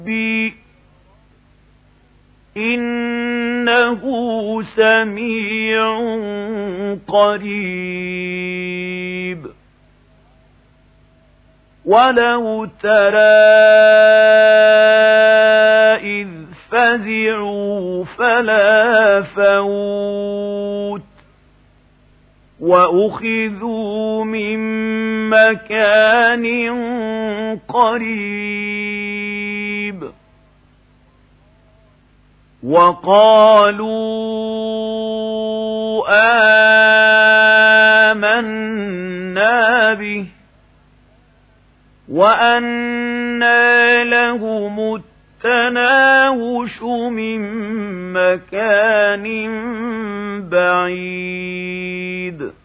ربي إنه سميع قريب. ولو ترى إذ فزعوا فلا فوت وأخذوا من مكان قريب وقالوا آمنا به وأنى لهم التناوش من مكان بعيد.